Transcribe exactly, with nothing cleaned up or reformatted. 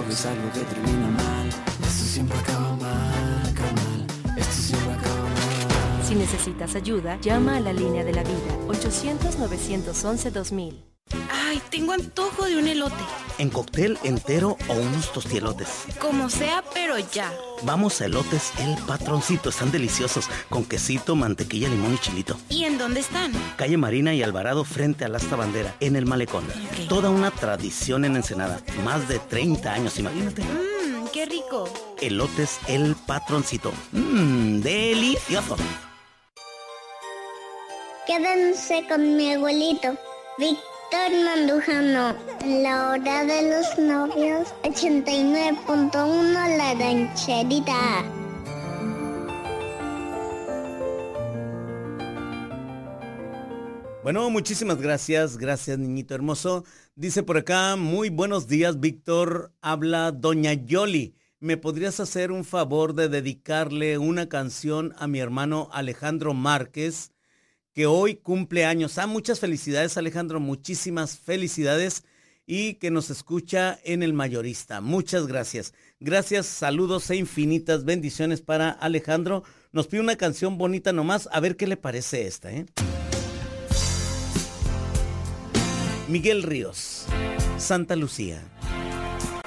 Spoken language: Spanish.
es algo que termina mal. Esto siempre acaba mal, acaba mal. Esto siempre acaba mal. Si necesitas ayuda, llama a la línea de la vida, ochocientos, novecientos once, dos mil. Ay, tengo antojo de un elote. En cóctel, entero o unos tostielotes. Como sea, pero ya. Vamos a Elotes El Patroncito, están deliciosos, con quesito, mantequilla, limón y chilito. ¿Y en dónde están? Calle Marina y Alvarado frente al Asta Bandera, en el Malecón. Okay. Toda una tradición en Ensenada, más de treinta años, imagínate. Mmm, qué rico. Elotes El Patroncito, mmm, delicioso. Quédense con mi abuelito, Víctor Mandujano, la hora de los novios, ochenta y nueve punto uno La Rancherita. Bueno, muchísimas gracias, gracias niñito hermoso. Dice por acá, muy buenos días Víctor, habla doña Yoli. ¿Me podrías hacer un favor de dedicarle una canción a mi hermano Alejandro Márquez, que hoy cumple años? Ah, muchas felicidades Alejandro, muchísimas felicidades, y que nos escucha en El Mayorista. Muchas gracias. Gracias, saludos e infinitas bendiciones para Alejandro. Nos pide una canción bonita nomás, a ver qué le parece esta, ¿eh? Miguel Ríos, Santa Lucía.